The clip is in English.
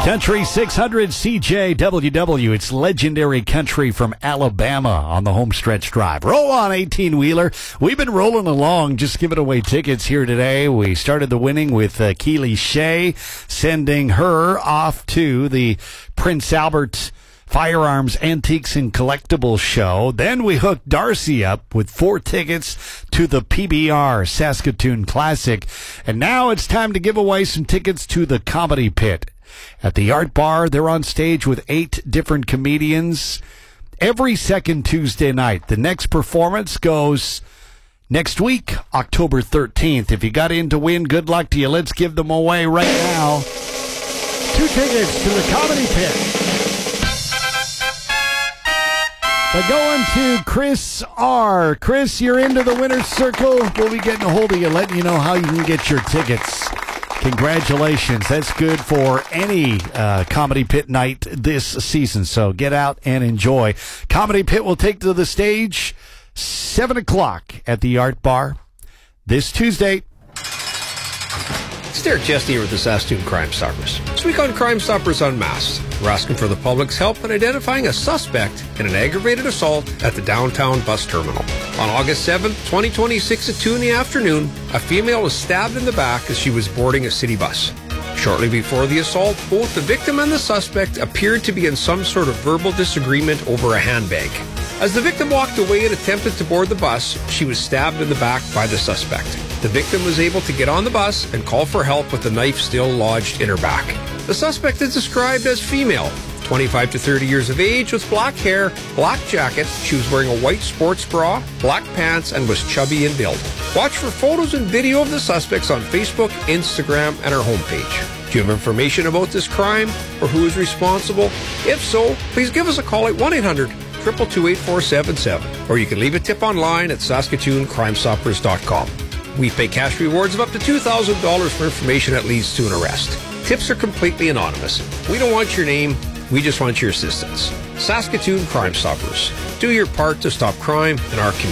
Country 600 CJWW. It's legendary country from Alabama on the homestretch drive. Roll on, 18-wheeler. We've been rolling along, just giving away tickets here today. We started the winning with Keely Shea, sending her off to the Prince Albert Firearms, Antiques, and Collectibles show. Then we hooked Darcy up with 4 tickets to the PBR Saskatoon Classic. And now it's time to give away some tickets to the Comedy Pit. At the Art Bar, they're on stage with 8 different comedians every second Tuesday night. The next performance goes next week, October 13th. If you got in to win, good luck to you. Let's give them away right now. 2 tickets to the Comedy Pit. By going to Chris R. Chris, you're into the winner's circle. We'll be getting a hold of you, letting you know how you can get your tickets. Congratulations. That's good for any Comedy Pit night this season. So get out and enjoy. Comedy Pit will take to the stage 7 o'clock at the Art Bar this Tuesday. It's Derek Chesney here with the Saskatoon Crime Stoppers. This week on Crime Stoppers Unmasked, we're asking for the public's help in identifying a suspect in an aggravated assault at the downtown bus terminal. On August 7th, 2026 at 2 in the afternoon, a female was stabbed in the back as she was boarding a city bus. Shortly before the assault, both the victim and the suspect appeared to be in some sort of verbal disagreement over a handbag. As the victim walked away and attempted to board the bus, she was stabbed in the back by the suspect. The victim was able to get on the bus and call for help with the knife still lodged in her back. The suspect is described as female, 25 to 30 years of age, with black hair, black jacket. She was wearing a white sports bra, black pants, and was chubby in build. Watch for photos and video of the suspects on Facebook, Instagram, and our homepage. Do you have information about this crime or who is responsible? If so, please give us a call at 1-800-222-8477, or you can leave a tip online at SaskatoonCrimeStoppers.com. We pay cash rewards of up to $2,000 for information that leads to an arrest. Tips are completely anonymous. We don't want your name. We just want your assistance. Saskatoon Crime Stoppers. Do your part to stop crime in our community.